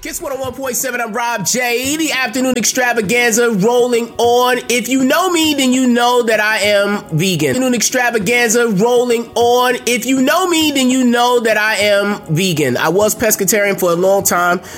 Kiss 101.7, I'm Rob J. The afternoon extravaganza rolling on. If you know me, then you know that I am vegan. Afternoon extravaganza rolling on. If you know me, then you know that I am vegan. I was pescatarian for a long time,